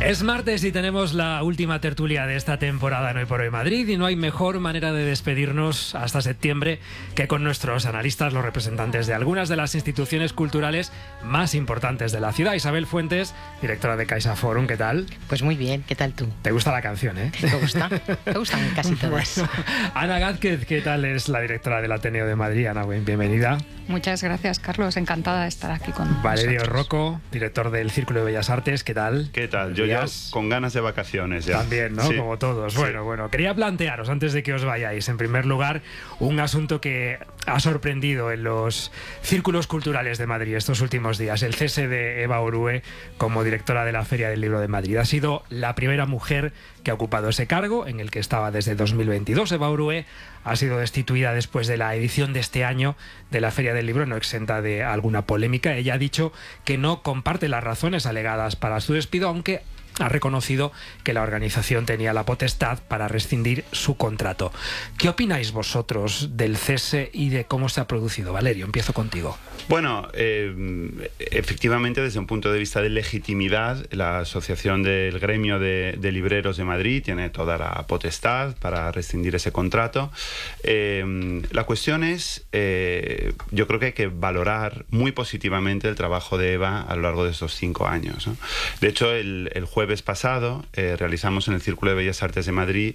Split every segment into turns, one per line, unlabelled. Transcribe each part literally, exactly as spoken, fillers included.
Es martes y tenemos la última tertulia de esta temporada en Hoy por Hoy Madrid, y no hay mejor manera de despedirnos hasta septiembre que con nuestros analistas, los representantes de algunas de las instituciones culturales más importantes de la ciudad. Isabel Fuentes, directora de CaixaForum, ¿qué tal?
Pues muy bien, ¿qué tal tú?
¿Te gusta la canción, eh?
¿Te gusta? Me gustan casi todas.
Bueno, Ana Gázquez, ¿qué tal? Es la directora del Ateneo de Madrid. Ana, bienvenida.
Muchas gracias, Carlos. Encantada de estar aquí con
Valerio
nosotros.
Rocco, director del Círculo de Bellas Artes, ¿qué tal?
¿Qué tal? Yo ya con ganas de vacaciones ya.
También, ¿no?
Sí.
Como todos.
Sí.
Bueno, bueno, quería plantearos, antes de que os vayáis, en primer lugar, un asunto que ha sorprendido en los círculos culturales de Madrid estos últimos días: el cese de Eva Orue como directora de la Feria del Libro de Madrid. Ha sido la primera mujer que ha ocupado ese cargo, en el que estaba desde dos mil veintidós. Eva Orue ha sido destituida después de la edición de este año de la Feria del Libro, no exenta de alguna polémica. Ella ha dicho que no comparte las razones alegadas para su despido, aunque ha reconocido que la organización tenía la potestad para rescindir su contrato. ¿Qué opináis vosotros del cese y de cómo se ha producido? Valerio, empiezo contigo.
Bueno, eh, efectivamente, desde un punto de vista de legitimidad, la Asociación del Gremio de, de Libreros de Madrid tiene toda la potestad para rescindir ese contrato. Eh, la cuestión es, eh, yo creo que hay que valorar muy positivamente el trabajo de Eva a lo largo de estos cinco años, ¿no? De hecho, el, el jueves pasado eh, realizamos en el Círculo de Bellas Artes de Madrid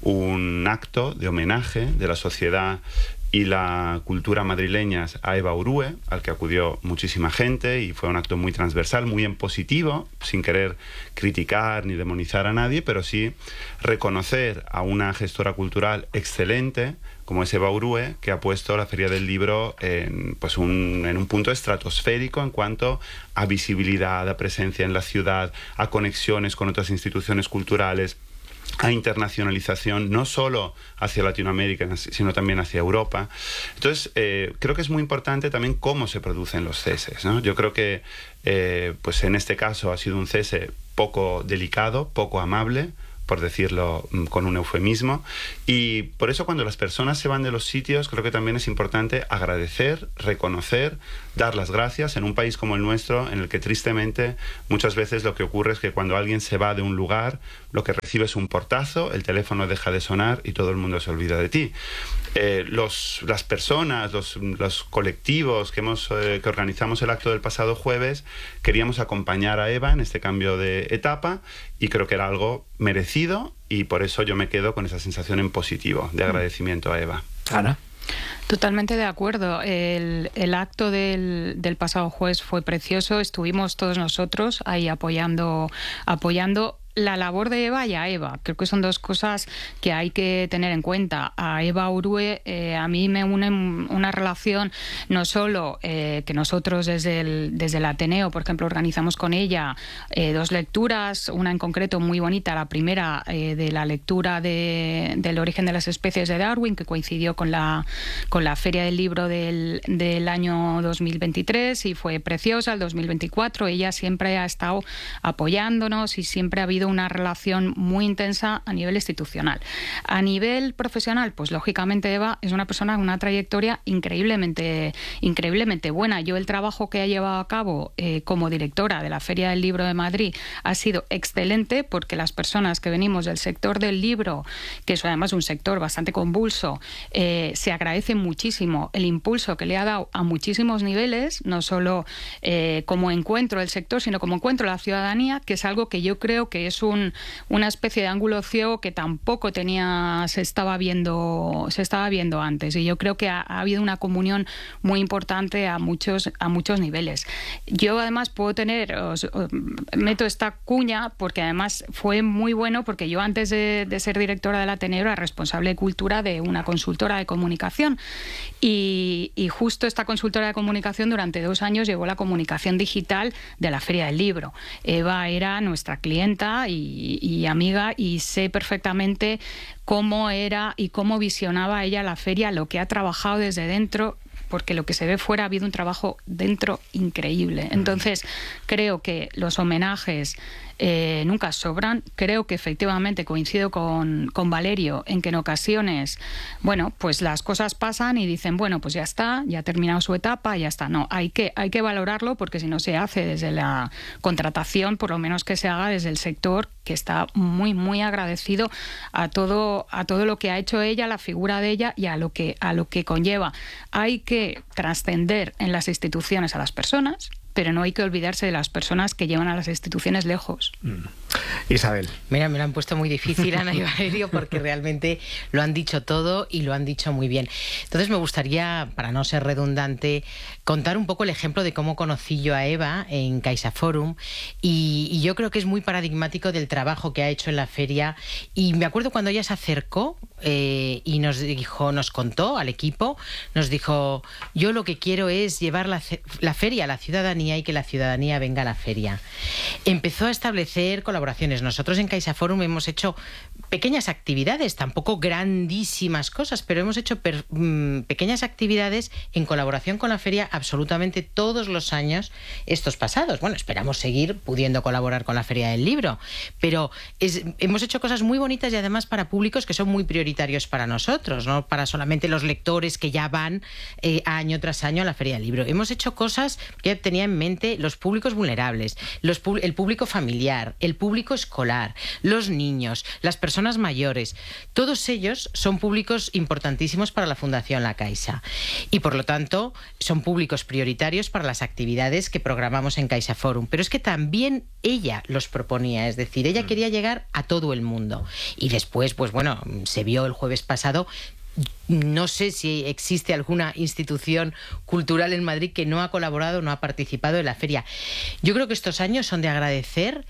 un acto de homenaje de la sociedad y la cultura madrileñas a Eva Orue, al que acudió muchísima gente, y fue un acto muy transversal, muy en positivo, sin querer criticar ni demonizar a nadie, pero sí reconocer a una gestora cultural excelente como es Eva Orue, que ha puesto la Feria del Libro en, pues un, en un punto estratosférico en cuanto a visibilidad, a presencia en la ciudad, a conexiones con otras instituciones culturales, a internacionalización, no solo hacia Latinoamérica, sino también hacia Europa. Entonces, eh, creo que es muy importante también cómo se producen los ceses, ¿no? Yo creo que, eh, pues en este caso ha sido un cese poco delicado, poco amable, por decirlo con un eufemismo, y por eso cuando las personas se van de los sitios creo que también es importante agradecer, reconocer, dar las gracias en un país como el nuestro, en el que tristemente muchas veces lo que ocurre es que cuando alguien se va de un lugar, lo que recibe es un portazo, el teléfono deja de sonar y todo el mundo se olvida de ti. Eh, los, las personas, los, los colectivos que, hemos, eh, que organizamos el acto del pasado jueves, queríamos acompañar a Eva en este cambio de etapa, y creo que era algo merecido, y por eso yo me quedo con esa sensación en positivo de agradecimiento a Eva.
Ana.
Totalmente de acuerdo. El, el acto del, del pasado jueves fue precioso. Estuvimos todos nosotros ahí apoyando, apoyando la labor de Eva y a Eva. Creo que son dos cosas que hay que tener en cuenta. A Eva Orue eh, a mí me une una relación, no solo eh, que nosotros desde el, desde el Ateneo, por ejemplo, organizamos con ella eh, dos lecturas, una en concreto muy bonita, la primera eh, de la lectura de, del origen de las especies de Darwin, que coincidió con la, con la Feria del Libro del, del año dos mil veintitrés, y fue preciosa. El dos mil veinticuatro ella siempre ha estado apoyándonos y siempre ha habido una relación muy intensa a nivel institucional. A nivel profesional, pues lógicamente Eva es una persona con una trayectoria increíblemente, increíblemente buena. Yo el trabajo que ha llevado a cabo eh, como directora de la Feria del Libro de Madrid ha sido excelente, porque las personas que venimos del sector del libro, que es además un sector bastante convulso, eh, se agradece muchísimo el impulso que le ha dado a muchísimos niveles, no solo eh, como encuentro del sector, sino como encuentro de la ciudadanía, que es algo que yo creo que es un, una especie de ángulo ciego que tampoco tenía, se estaba viendo, se estaba viendo antes, y yo creo que ha, ha habido una comunión muy importante a muchos, a muchos niveles. Yo además puedo tener, os, os, meto esta cuña porque además fue muy bueno, porque yo antes de, de ser directora del Ateneo era responsable de cultura de una consultora de comunicación, y, y justo esta consultora de comunicación durante dos años llevó la comunicación digital de la Feria del Libro. Eva era nuestra clienta Y, y amiga, y sé perfectamente cómo era y cómo visionaba ella la feria, lo que ha trabajado desde dentro porque lo que se ve fuera ha habido un trabajo dentro increíble. Entonces, creo que los homenajes eh, nunca sobran. Creo que efectivamente coincido con, con Valerio en que en ocasiones, bueno, pues las cosas pasan y dicen, bueno, pues ya está, ya ha terminado su etapa, ya está. No, hay que, hay que valorarlo, porque si no se hace desde la contratación, por lo menos que se haga desde el sector, que está muy, muy agradecido a todo, a todo lo que ha hecho ella, la figura de ella y a lo que, a lo que conlleva. Hay que trascender en las instituciones a las personas, pero no hay que olvidarse de las personas que llevan a las instituciones lejos.
Mm. Isabel.
Mira, me lo han puesto muy difícil, Ana y Valerio, porque realmente lo han dicho todo y lo han dicho muy bien. Entonces me gustaría, para no ser redundante, contar un poco el ejemplo de cómo conocí yo a Eva en CaixaForum, y, y yo creo que es muy paradigmático del trabajo que ha hecho en la feria. Y me acuerdo cuando ella se acercó eh, y nos dijo, nos contó al equipo, nos dijo, yo lo que quiero es llevar la, la feria a la ciudadanía y que la ciudadanía venga a la feria. Empezó a establecer colaboraciones. Nosotros en CaixaForum hemos hecho pequeñas actividades, tampoco grandísimas cosas, pero hemos hecho per, mmm, pequeñas actividades en colaboración con la feria absolutamente todos los años estos pasados. Bueno, esperamos seguir pudiendo colaborar con la Feria del Libro, pero es, hemos hecho cosas muy bonitas y además para públicos que son muy prioritarios para nosotros, no para solamente los lectores que ya van eh, año tras año a la Feria del Libro. Hemos hecho cosas que tenía en mente los públicos vulnerables, los, el público familiar, el público escolar, los niños, las personas mayores. Todos ellos son públicos importantísimos para la Fundación La Caixa y, por lo tanto, son públicos prioritarios para las actividades que programamos en CaixaForum. Pero es que también ella los proponía, es decir, ella quería llegar a todo el mundo. Y después, pues bueno, se vio el jueves pasado. No sé si existe alguna institución cultural en Madrid que no ha colaborado, no ha participado en la feria. Yo creo que estos años son de agradecer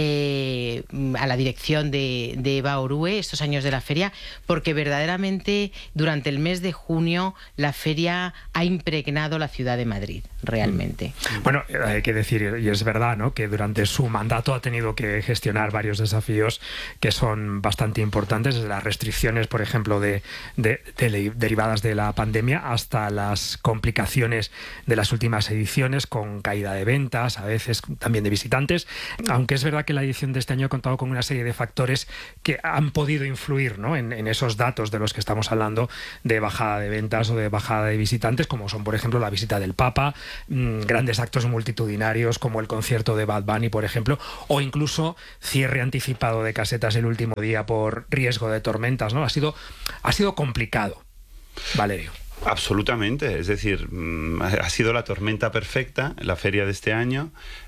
Eh, a la dirección de, de Eva Orue, estos años de la feria, porque verdaderamente durante el mes de junio la feria ha impregnado la ciudad de Madrid, realmente.
Bueno, hay que decir, y es verdad, ¿no?, que durante su mandato ha tenido que gestionar varios desafíos que son bastante importantes, desde las restricciones, por ejemplo, de, de, de derivadas de la pandemia, hasta las complicaciones de las últimas ediciones, con caída de ventas, a veces también de visitantes, aunque es verdad que la edición de este año ha contado con una serie de factores que han podido influir, ¿no?, en, en esos datos de los que estamos hablando, de bajada de ventas o de bajada de visitantes, como son, por ejemplo, la visita del Papa, mmm, grandes actos multitudinarios como el concierto de Bad Bunny, por ejemplo, o incluso cierre anticipado de casetas el último día por riesgo de tormentas, ¿no? Ha sido, ha sido complicado. Valerio.
Absolutamente, es decir, ha sido la tormenta perfecta la feria de este año.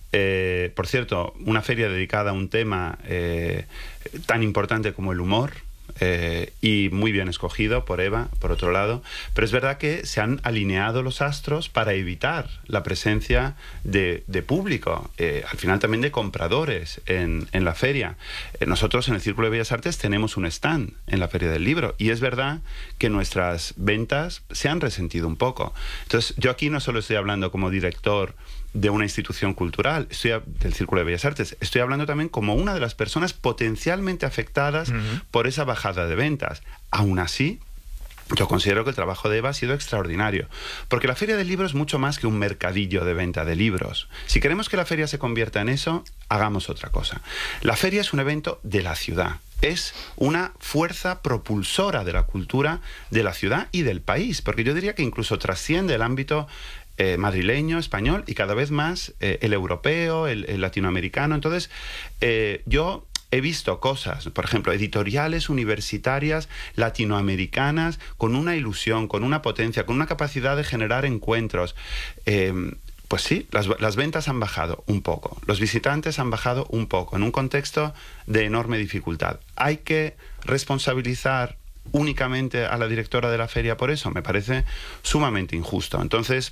Eh, por cierto, una feria dedicada a un tema eh, tan importante como el humor, eh, y muy bien escogido por Eva, por otro lado, pero es verdad que se han alineado los astros para evitar la presencia de, de público, eh, al final también de compradores en, en la feria. Eh, nosotros en el Círculo de Bellas Artes tenemos un stand en la Feria del Libro y es verdad que nuestras ventas se han resentido un poco. Entonces, yo aquí no solo estoy hablando como director de una institución cultural, estoy a, del Círculo de Bellas Artes, estoy hablando también como una de las personas potencialmente afectadas uh-huh. por esa bajada de ventas. Aún así, yo considero que el trabajo de Eva ha sido extraordinario, porque la Feria del Libro es mucho más que un mercadillo de venta de libros. Si queremos que la feria se convierta en eso, hagamos otra cosa. La feria es un evento de la ciudad. Es una fuerza propulsora de la cultura de la ciudad y del país, porque yo diría que incluso trasciende el ámbito Eh, madrileño, español y cada vez más eh, el europeo, el, el latinoamericano. Entonces, eh, yo he visto cosas, por ejemplo, editoriales universitarias latinoamericanas con una ilusión, con una potencia, con una capacidad de generar encuentros. Eh, pues sí, las, las ventas han bajado un poco, los visitantes han bajado un poco, en un contexto de enorme dificultad. ¿Hay que responsabilizar únicamente a la directora de la feria por eso? Me parece sumamente injusto. Entonces,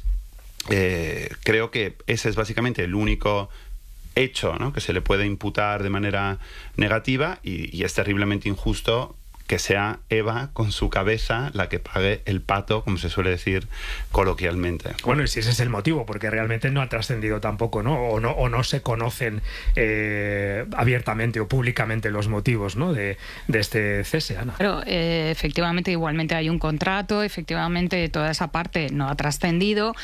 Eh, creo que ese es básicamente el único hecho, ¿no?, que se le puede imputar de manera negativa y, y es terriblemente injusto que sea Eva con su cabeza la que pague el pato, como se suele decir coloquialmente.
Bueno, y si ese es el motivo, porque realmente no ha trascendido tampoco, ¿no? O no, o no se conocen eh, abiertamente o públicamente los motivos, ¿no? de, de este cese, Ana.
Pero eh, efectivamente, igualmente hay un contrato, efectivamente toda esa parte no ha trascendido.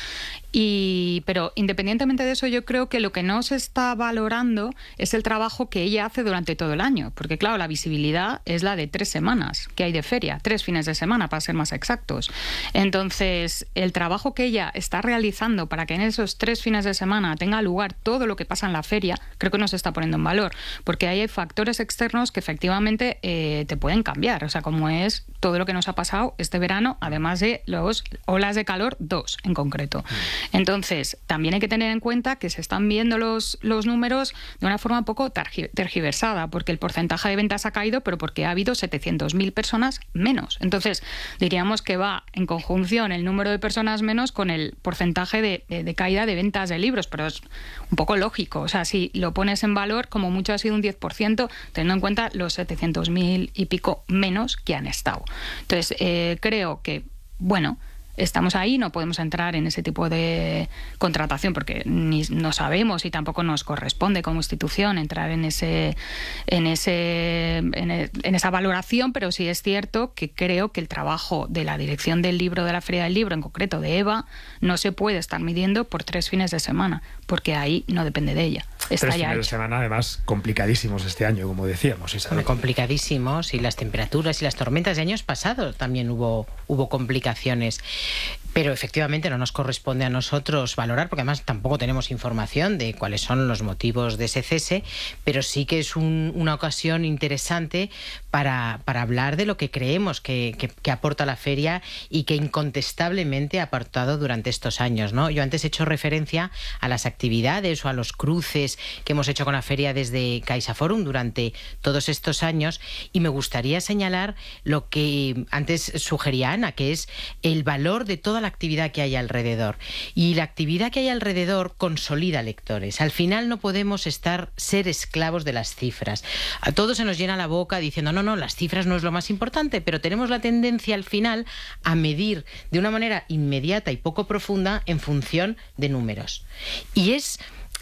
Y, pero independientemente de eso, yo creo que lo que no se está valorando es el trabajo que ella hace durante todo el año, porque claro, la visibilidad es la de tres semanas que hay de feria, tres fines de semana para ser más exactos. Entonces, el trabajo que ella está realizando para que en esos tres fines de semana tenga lugar todo lo que pasa en la feria, creo que no se está poniendo en valor, porque ahí hay factores externos que efectivamente eh, te pueden cambiar, o sea, como es todo lo que nos ha pasado este verano, además de los olas de calor, dos en concreto. Entonces, también hay que tener en cuenta que se están viendo los, los números de una forma un poco tergiversada, porque el porcentaje de ventas ha caído, pero porque ha habido setecientas mil personas menos. Entonces, diríamos que va en conjunción el número de personas menos con el porcentaje de, de, de caída de ventas de libros, pero es un poco lógico. O sea, si lo pones en valor, como mucho ha sido un diez por ciento, teniendo en cuenta los setecientos mil y pico menos que han estado. Entonces, eh, creo que, bueno, estamos ahí, no podemos entrar en ese tipo de contratación porque ni, no sabemos y tampoco nos corresponde como institución entrar en ese, en ese, en, el, en esa valoración, pero sí es cierto que creo que el trabajo de la dirección del libro, de la Feria del Libro, en concreto de Eva, no se puede estar midiendo por tres fines de semana, porque ahí no depende de ella. Está
tres
ya
fines
hecho.
de semana, además, complicadísimos este año, como decíamos, Isabel.
Bueno, complicadísimos, y las temperaturas y las tormentas de años pasados también hubo, hubo complicaciones. Pero efectivamente no nos corresponde a nosotros valorar, porque además tampoco tenemos información de cuáles son los motivos de ese cese, pero sí que es un, una ocasión interesante para, para hablar de lo que creemos que, que, que aporta la feria y que incontestablemente ha aportado durante estos años, ¿no? Yo antes he hecho referencia a las actividades o a los cruces que hemos hecho con la feria desde CaixaForum durante todos estos años, y me gustaría señalar lo que antes sugería Ana, que es el valor de toda la actividad que hay alrededor. Y la actividad que hay alrededor consolida lectores. Al final no podemos estar ser esclavos de las cifras. A todos se nos llena la boca diciendo no, no, las cifras no es lo más importante, pero tenemos la tendencia al final a medir de una manera inmediata y poco profunda en función de números. Y es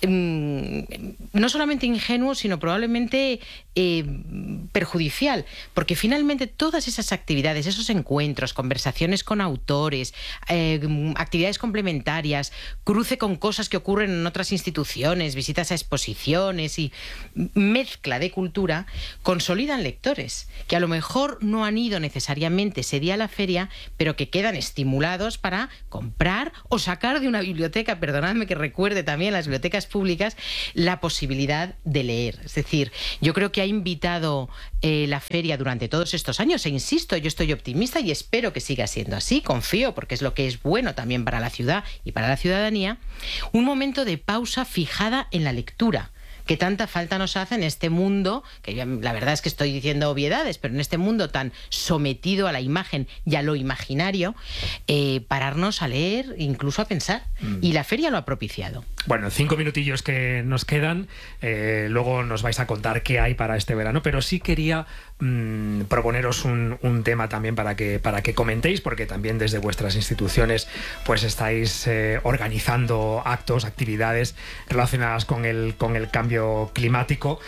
no solamente ingenuo, sino probablemente eh, perjudicial, porque finalmente todas esas actividades, esos encuentros, conversaciones con autores, eh, actividades complementarias, cruce con cosas que ocurren en otras instituciones, visitas a exposiciones y mezcla de cultura, consolidan lectores que a lo mejor no han ido necesariamente ese día a la feria, pero que quedan estimulados para comprar o sacar de una biblioteca, perdonadme que recuerde también las bibliotecas públicas, la posibilidad de leer. Es decir, yo creo que ha invitado eh, la feria durante todos estos años, e insisto, yo estoy optimista y espero que siga siendo así, confío, porque es lo que es bueno también para la ciudad y para la ciudadanía, un momento de pausa fijada en la lectura, que tanta falta nos hace en este mundo, que yo, la verdad es que estoy diciendo obviedades, pero en este mundo tan sometido a la imagen y a lo imaginario, eh, pararnos a leer, incluso a pensar. Mm. Y la feria lo ha propiciado.
Bueno, cinco minutillos que nos quedan, eh, luego nos vais a contar qué hay para este verano, pero sí quería mmm, proponeros un, un tema también para que, para que comentéis, porque también desde vuestras instituciones pues estáis eh, organizando actos, actividades relacionadas con el, con el cambio climático.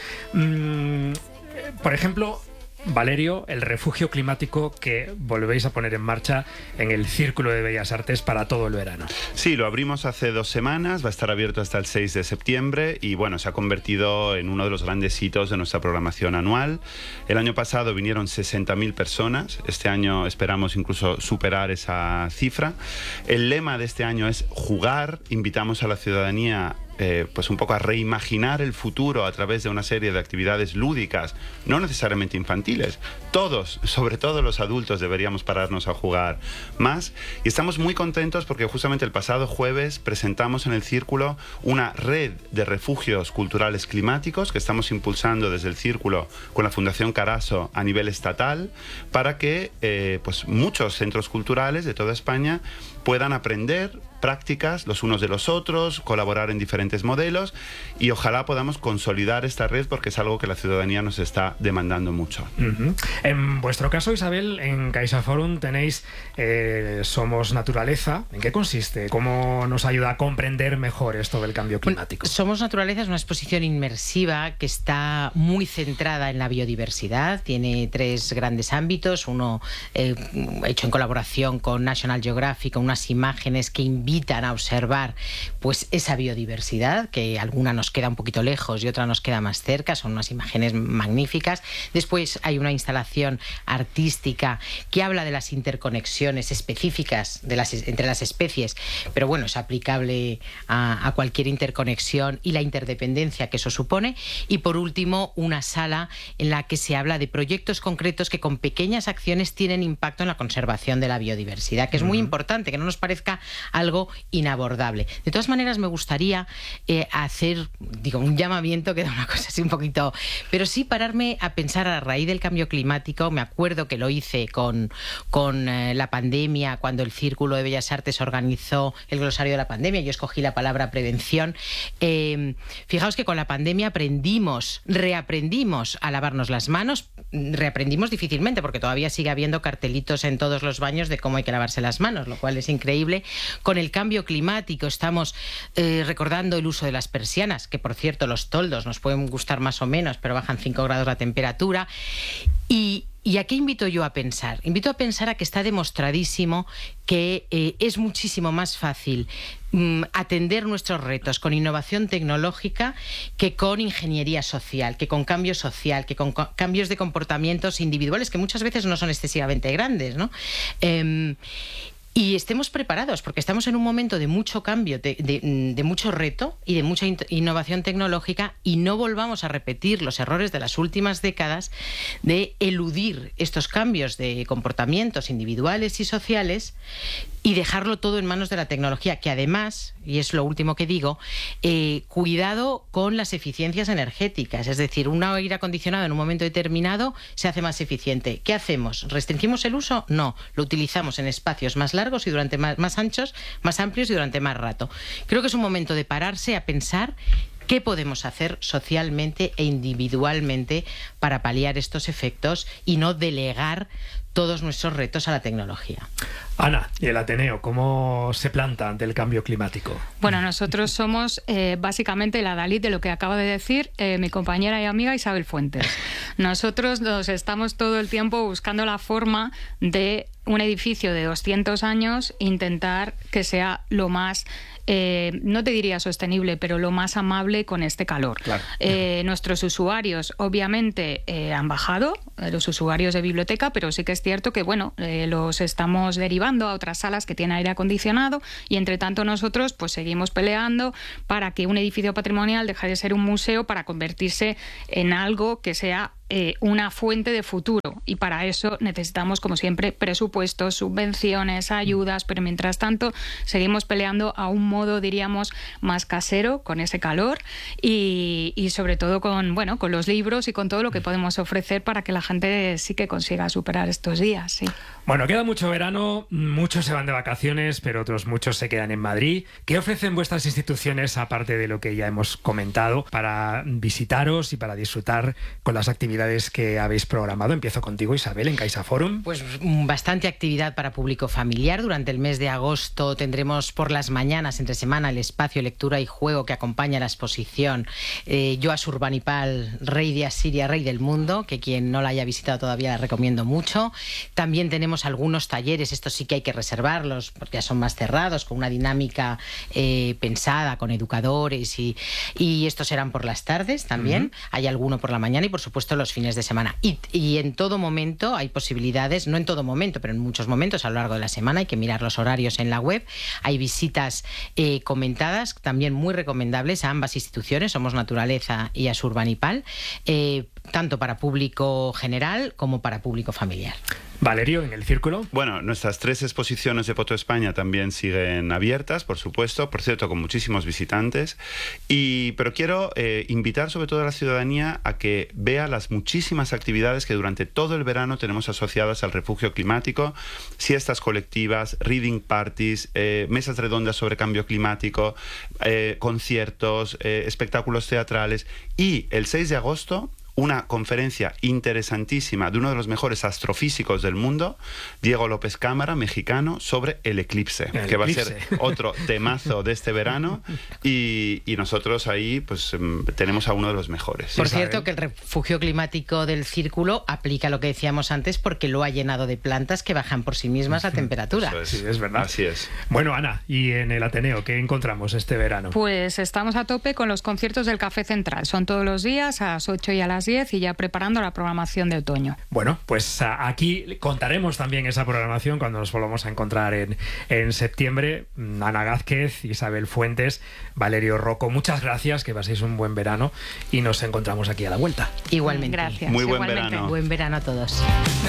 Mm, por ejemplo, Valerio, el refugio climático que volvéis a poner en marcha en el Círculo de Bellas Artes para todo el verano.
Sí, lo abrimos hace dos semanas, va a estar abierto hasta el seis de septiembre y bueno, se ha convertido en uno de los grandes hitos de nuestra programación anual. El año pasado vinieron sesenta mil personas, este año esperamos incluso superar esa cifra. El lema de este año es jugar, invitamos a la ciudadanía Eh, pues un poco a reimaginar el futuro a través de una serie de actividades lúdicas, no necesariamente infantiles. Todos, sobre todo los adultos, deberíamos pararnos a jugar más. Y estamos muy contentos porque justamente el pasado jueves presentamos en el Círculo una red de refugios culturales climáticos que estamos impulsando desde el Círculo con la Fundación Caraso a nivel estatal para que eh, pues muchos centros culturales de toda España puedan aprender prácticas los unos de los otros, colaborar en diferentes modelos y ojalá podamos consolidar esta red porque es algo que la ciudadanía nos está demandando mucho.
Uh-huh. En vuestro caso, Isabel, en CaixaForum tenéis eh, Somos Naturaleza. ¿En qué consiste? ¿Cómo nos ayuda a comprender mejor esto del cambio climático?
Bueno, Somos Naturaleza es una exposición inmersiva que está muy centrada en la biodiversidad. Tiene tres grandes ámbitos. Uno eh, hecho en colaboración con National Geographic, con unas imágenes que invitan a observar pues esa biodiversidad, que alguna nos queda un poquito lejos y otra nos queda más cerca. Son unas imágenes magníficas. Después hay una instalación artística que habla de las interconexiones específicas de las, entre las especies, pero bueno, es aplicable a, a cualquier interconexión y la interdependencia que eso supone. Y por último, una sala en la que se habla de proyectos concretos que con pequeñas acciones tienen impacto en la conservación de la biodiversidad, que es muy importante, que no nos parezca algo inabordable. De todas maneras, me gustaría eh, hacer, digo, un llamamiento, que da una cosa así un poquito, pero sí pararme a pensar a raíz del cambio climático. Me acuerdo que lo hice con, con eh, la pandemia, cuando el Círculo de Bellas Artes organizó el glosario de la pandemia. Yo escogí la palabra prevención. Eh, fijaos que con la pandemia aprendimos, reaprendimos a lavarnos las manos. Reaprendimos difícilmente porque todavía sigue habiendo cartelitos en todos los baños de cómo hay que lavarse las manos, lo cual es increíble. Con el cambio climático estamos eh, recordando el uso de las persianas, que por cierto los toldos nos pueden gustar más o menos, pero bajan cinco grados la temperatura. Y ¿Y a qué invito yo a pensar? Invito a pensar a que está demostradísimo que eh, es muchísimo más fácil mm, atender nuestros retos con innovación tecnológica que con ingeniería social, que con cambio social, que con cambios de comportamientos individuales que muchas veces no son excesivamente grandes, ¿no? Eh, Y estemos preparados, porque estamos en un momento de mucho cambio, de, de, de mucho reto y de mucha in innovación tecnológica, y no volvamos a repetir los errores de las últimas décadas de eludir estos cambios de comportamientos individuales y sociales y dejarlo todo en manos de la tecnología, que además, y es lo último que digo, eh, cuidado con las eficiencias energéticas. Es decir, un aire acondicionado en un momento determinado se hace más eficiente. ¿Qué hacemos? ¿Restringimos el uso? No, lo utilizamos en espacios más largos y durante más, más anchos, más amplios y durante más rato. Creo que es un momento de pararse a pensar qué podemos hacer socialmente e individualmente para paliar estos efectos y no delegar todos nuestros retos a la tecnología.
Ana, y el Ateneo, ¿cómo se planta ante el cambio climático?
Bueno, nosotros somos eh, básicamente la Dalit de lo que acaba de decir eh, mi compañera y amiga Isabel Fuentes. Nosotros nos estamos todo el tiempo buscando la forma de un edificio de doscientos años intentar que sea lo más, eh, no te diría sostenible, pero lo más amable con este calor. Claro. Eh, nuestros usuarios, obviamente, eh, han bajado, los usuarios de biblioteca, pero sí que es cierto que, bueno, eh, los estamos derivando a otras salas que tienen aire acondicionado y, entre tanto, nosotros pues seguimos peleando para que un edificio patrimonial deje de ser un museo para convertirse en algo que sea Eh, una fuente de futuro, y para eso necesitamos, como siempre, presupuestos, subvenciones, ayudas, pero mientras tanto seguimos peleando a un modo, diríamos, más casero con ese calor y, y sobre todo con, bueno, con los libros y con todo lo que podemos ofrecer para que la gente sí que consiga superar estos días. Sí.
Bueno, queda mucho verano, muchos se van de vacaciones, pero otros muchos se quedan en Madrid. ¿Qué ofrecen vuestras instituciones, aparte de lo que ya hemos comentado, para visitaros y para disfrutar con las actividades que habéis programado? Empiezo contigo, Isabel, en CaixaForum.
Pues bastante actividad para público familiar. Durante el mes de agosto tendremos por las mañanas, entre semana, el espacio Lectura y Juego que acompaña la exposición eh, Yo Asurbanipal, Rey de Asiria, Rey del Mundo, que quien no la haya visitado todavía la recomiendo mucho. También tenemos algunos talleres, estos sí que hay que reservarlos porque ya son más cerrados, con una dinámica eh, pensada con educadores y, y estos serán por las tardes también. Uh-huh. Hay alguno por la mañana y, por supuesto, los fines de semana. Y, y en todo momento hay posibilidades, no en todo momento, pero en muchos momentos a lo largo de la semana, hay que mirar los horarios en la web. Hay visitas eh, comentadas, también muy recomendables a ambas instituciones, Somos Naturaleza y Asurbanipal, eh, tanto para público general como para público familiar.
Valerio, en el Círculo.
Bueno, nuestras tres exposiciones de Foto España también siguen abiertas, por supuesto, por cierto, con muchísimos visitantes. Y, pero quiero eh, invitar sobre todo a la ciudadanía a que vea las muchísimas actividades que durante todo el verano tenemos asociadas al refugio climático, siestas colectivas, reading parties, eh, mesas redondas sobre cambio climático, eh, conciertos, eh, espectáculos teatrales. Y el seis de agosto... una conferencia interesantísima de uno de los mejores astrofísicos del mundo, Diego López Cámara, mexicano, sobre el eclipse,
el
que va
eclipse.
a ser otro temazo de este verano, y, y nosotros ahí pues tenemos a uno de los mejores.
Por
Sí,
cierto,
saben.
que el refugio climático del Círculo aplica lo que decíamos antes porque lo ha llenado de plantas que bajan por sí mismas la temperatura.
Eso es.
Sí, es verdad.
Así es.
Bueno, Ana, ¿y en el Ateneo qué encontramos este verano?
Pues estamos a tope con los conciertos del Café Central. Son todos los días a las ocho y a las diez y ya preparando la programación de otoño.
Bueno, pues a, aquí contaremos también esa programación cuando nos volvamos a encontrar en, en septiembre. Ana Gázquez, Isabel Fuentes, Valerio Rocco, muchas gracias, que paséis un buen verano y nos encontramos aquí a la vuelta.
Igualmente.
Gracias.
Muy buen
Igualmente.
verano.
Buen verano a todos.